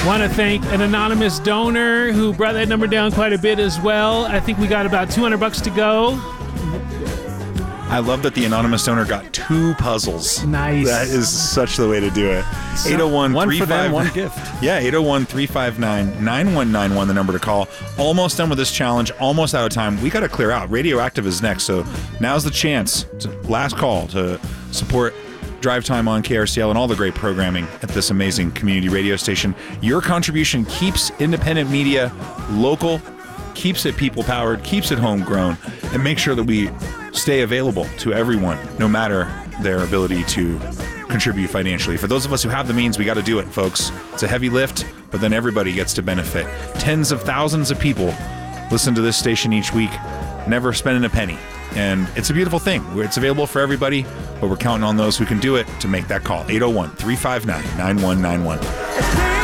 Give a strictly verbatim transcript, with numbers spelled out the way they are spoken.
Want to thank an anonymous donor who brought that number down quite a bit as well. I think we got about two hundred bucks to go. I love that the anonymous donor got two puzzles. Nice. That is such the way to do it. eight oh one, one three for them, five one gift. Yeah, eight oh one, three five nine, nine one nine one, the number to call. Almost done with this challenge, almost out of time. We got to clear out. Radioactive is next, so now's the chance. To, last call to support Drive Time on K R C L and all the great programming at this amazing community radio station. Your contribution keeps independent media local, keeps it people-powered, keeps it homegrown, and makes sure that we stay available to everyone, no matter their ability to contribute financially. For those of us who have the means, we got to do it, folks. It's a heavy lift, but then everybody gets to benefit. Tens of thousands of people listen to this station each week, never spending a penny. And it's a beautiful thing. It's available for everybody, but we're counting on those who can do it to make that call. eight oh one, three five nine, nine one nine one.